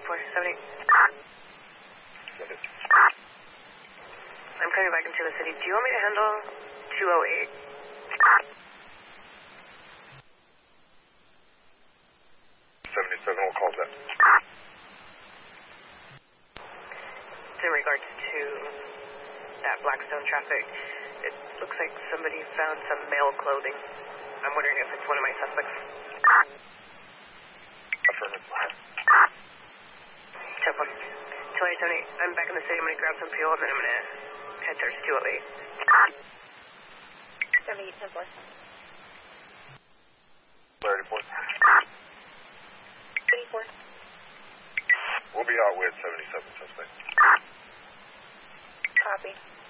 2-4, 7-8. I'm coming back into the city. Do you want me to handle 208? 77 will call that. In regards to that Blackstone traffic, it looks like somebody found some male clothing. I'm wondering if it's one of my suspects. Affirmative. 10-4. 2878. I'm back in the city. I'm going to grab some fuel, and then I'm going to head towards 208. 78, 10-4. Clarity point. 84. We'll be out with 77 suspect. Copy.